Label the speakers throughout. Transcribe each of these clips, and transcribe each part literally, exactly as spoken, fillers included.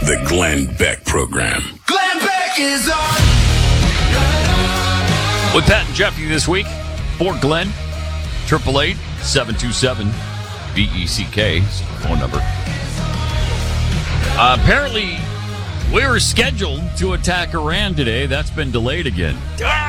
Speaker 1: The Glenn Beck Program.
Speaker 2: Glenn Beck is on.
Speaker 3: With Pat and Jeffy this week for Glenn, triple eight seven two seven B E C K is the phone number. Uh, apparently, we were scheduled to attack Iran today. That's been delayed again.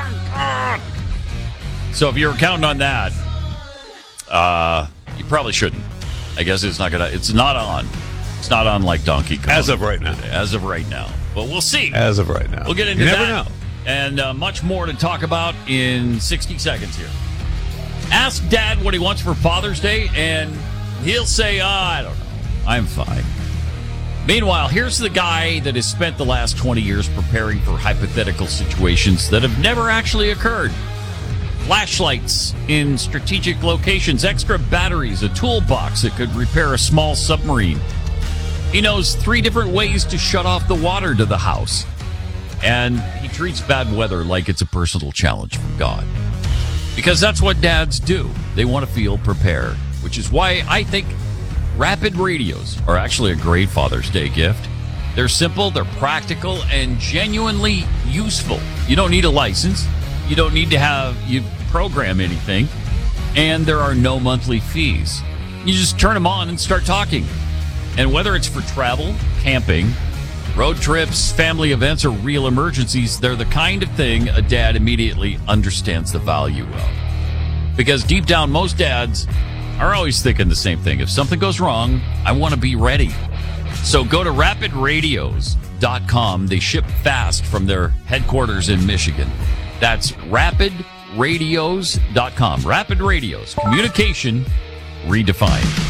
Speaker 3: So if you were counting on that, uh, you probably shouldn't. I guess it's not gonna. It's not on. It's not on like Donkey Kong.
Speaker 4: As of right now.
Speaker 3: As of right now. But we'll see.
Speaker 4: As of right now.
Speaker 3: We'll get into
Speaker 4: you
Speaker 3: that.
Speaker 4: never know.
Speaker 3: And uh, much more to talk about in sixty seconds here. Ask Dad what he wants for Father's Day, and he'll say, oh, I don't know. I'm fine. Meanwhile, here's the guy that has spent the last twenty years preparing for hypothetical situations that have never actually occurred. Flashlights in strategic locations, extra batteries, a toolbox that could repair a small submarine. He knows three different ways to shut off the water to the house. And he treats bad weather like it's a personal challenge from God. Because that's what dads do. They want to feel prepared, which is why I think Rapid Radios are actually a great Father's Day gift. They're simple, they're practical, and genuinely useful. You don't need a license. You don't need to have you program anything. And there are no monthly fees. You just turn them on and start talking. And whether it's for travel, camping, road trips, family events, or real emergencies, they're the kind of thing a dad immediately understands the value of. Because deep down, most dads are always thinking the same thing. If something goes wrong, I want to be ready. So go to rapid radios dot com. They ship fast from their headquarters in Michigan. That's rapid radios dot com. Rapid Radios. Communication redefined.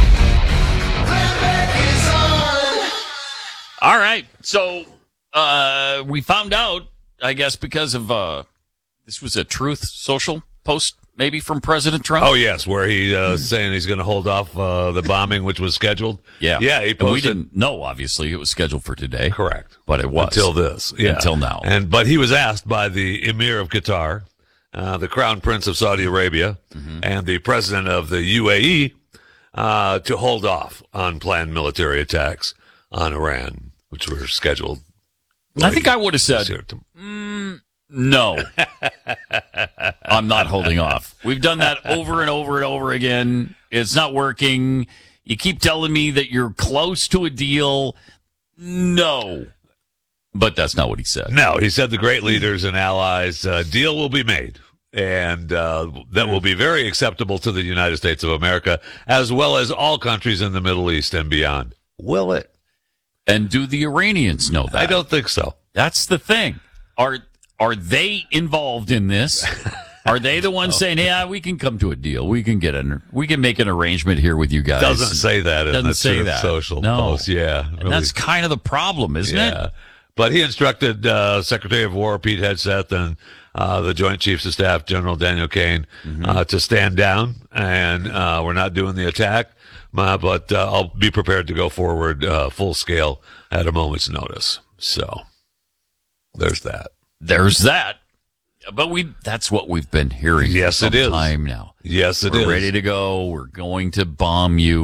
Speaker 3: All right. So uh, we found out, I guess, because of uh, this was a Truth Social post, maybe from President Trump.
Speaker 4: Oh, yes, where he uh, saying he's going to hold off uh, the bombing, which was scheduled.
Speaker 3: Yeah.
Speaker 4: Yeah, he
Speaker 3: And
Speaker 4: posted.
Speaker 3: we didn't know, obviously, it was scheduled for today.
Speaker 4: Correct.
Speaker 3: But it was.
Speaker 4: Until this. Yeah.
Speaker 3: Until now.
Speaker 4: And But he was asked by the Emir of Qatar, uh, the Crown Prince of Saudi Arabia, mm-hmm. and the President of the U A E uh, to hold off on planned military attacks on Iran, which were scheduled.
Speaker 3: I think I would have said, mm, no, I'm not holding off. We've done that over and over and over again. It's not working. You keep telling me that you're close to a deal. No. But that's not what he said.
Speaker 4: No, he said the great leaders and allies, uh, deal will be made. And uh, that will be very acceptable to the United States of America, as well as all countries in the Middle East and beyond. Will it?
Speaker 3: And do the Iranians know that?
Speaker 4: I don't think so.
Speaker 3: That's the thing. Are are they involved in this? Are they the ones saying, "Yeah, we can come to a deal. We can get an, we can make an arrangement here with you guys"?
Speaker 4: Doesn't say that.
Speaker 3: Doesn't
Speaker 4: in the
Speaker 3: say
Speaker 4: Truth
Speaker 3: that.
Speaker 4: Social
Speaker 3: no.
Speaker 4: post. Yeah,
Speaker 3: and that's kind of the problem, isn't
Speaker 4: yeah.
Speaker 3: it?
Speaker 4: But he instructed uh, Secretary of War Pete Hegseth and uh, the Joint Chiefs of Staff General Daniel Kaine mm-hmm. uh, to stand down, and uh, we're not doing the attack. Uh, but uh, I'll be prepared to go forward uh, full scale at a moment's notice. So there's that.
Speaker 3: There's that. But we that's what we've been hearing
Speaker 4: yes,
Speaker 3: for some
Speaker 4: it is.
Speaker 3: time now.
Speaker 4: Yes, it
Speaker 3: we're
Speaker 4: is.
Speaker 3: We're ready to go. We're going to bomb you.